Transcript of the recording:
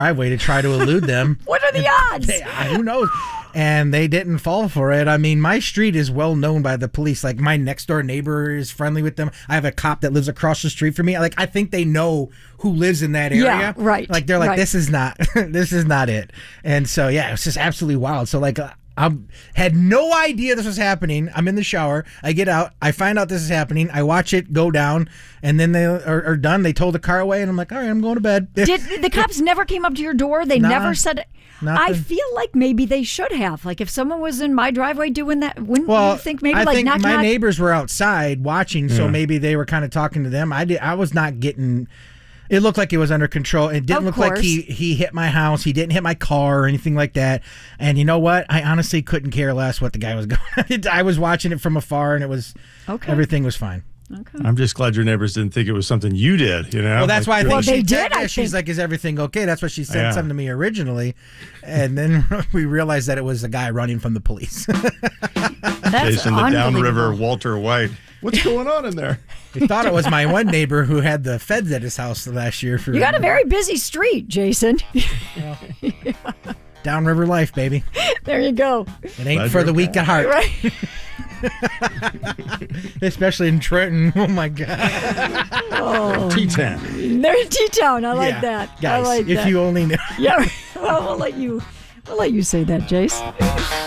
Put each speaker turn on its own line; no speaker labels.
driveway to try to elude them.
What are the odds?
Who knows? And they didn't fall for it. I mean, my street is well known by the police. Like, my next door neighbor is friendly with them. I have a cop that lives across the street from me. Like, I think they know who lives in that area.
Yeah, right.
Like, they're like,
right.
this is not it. And so, yeah, it's just absolutely wild. So, like, I had no idea this was happening. I'm in the shower. I get out. I find out this is happening. I watch it go down. And then they are done. They tow the car away. And I'm like, all right, I'm going to bed.
Did the cops never came up to your door? They never said...
Nothing.
I feel like maybe they should have. Like, if someone was in my driveway doing that, wouldn't you think maybe
I
like
think
knock,
my
knock?
neighbors were outside watching, so maybe they were kind of talking to them. I was not getting. It looked like it was under control. It didn't look like he hit my house. He didn't hit my car or anything like that. And you know what? I honestly couldn't care less what the guy was going. I was watching it from afar, and it was everything was fine.
Okay. I'm just glad your neighbors didn't think it was something you did, you know?
Well, that's why I think
they did.
She's like, is everything okay? That's why she sent something to me originally. And then we realized that it was a guy running from the police.
That's
Jason, the downriver Walter White. What's going on in there?
He thought it was my one neighbor who had the feds at his house last year.
You got a very busy street, Jason.
Downriver life, baby.
There you go.
It ain't for the weak at heart.
Right.
Especially in Trenton. Oh, my God.
T-Town.
They're in T-Town. I like that.
Guys,
I like
if
that.
you only knew.
Yeah. Well, we'll let you say that, Jace.